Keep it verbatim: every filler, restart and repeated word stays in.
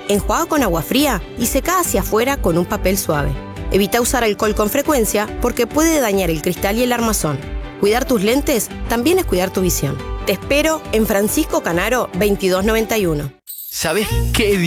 Enjuaga con agua fría y seca hacia afuera con un papel suave. Evita usar alcohol con frecuencia porque puede dañar el cristal y el armazón. Cuidar tus lentes también es cuidar tu visión. Te espero en Francisco Canaro veintidós noventa y uno. ¿Sabés qué